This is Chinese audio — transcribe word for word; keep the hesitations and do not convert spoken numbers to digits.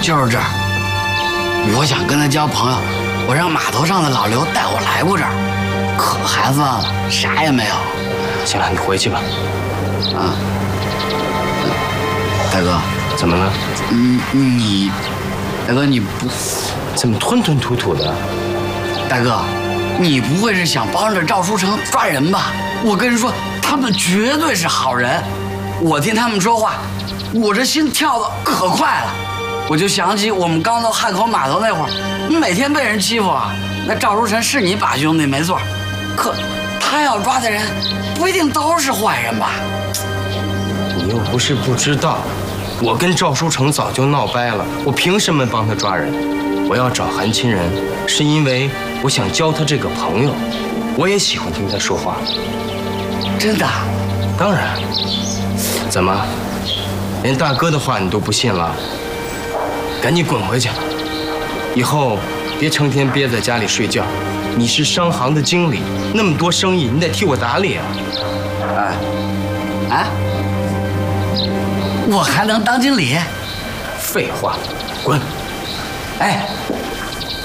就是这儿。我想跟他交朋友，我让码头上的老刘带我来过这儿，可寒酸了，啥也没有。 行了，你回去吧。 啊，大哥， 怎么了？ 你你，大哥你不怎么吞吞吐吐的？ 大哥，你不会是想帮着赵书成抓人吧？我跟你说，他们绝对是好人。我听他们说话，我这心跳的可快了。我就想起我们刚到汉口码头那会儿，每天被人欺负啊。那赵书成是你把兄弟没错，可他要抓的人不一定都是坏人吧？ 你又不是不知道，我跟赵书成早就闹掰了，我凭什么帮他抓人？我要找韩亲人，是因为我想交他这个朋友，我也喜欢听他说话。 真的？ 当然。怎么，连大哥的话你都不信了？赶紧滚回去！以后别成天憋在家里睡觉。你是商行的经理，那么多生意，你得替我打理啊！ 哎，啊，我还能当经理？ 废话，滚！ 哎，